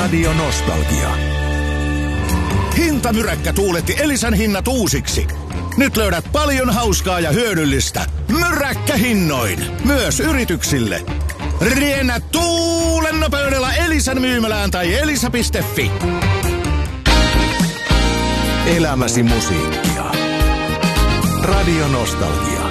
Radio Nostalgia. Hintamyräkkä tuuletti Elisan hinnat uusiksi. Nyt löydät paljon hauskaa ja hyödyllistä. Myräkkähinnoin. Myös yrityksille. Riennä tuulen nopeudella Elisan myymälään tai elisa.fi. Elämäsi musiikkia. Radio Nostalgia.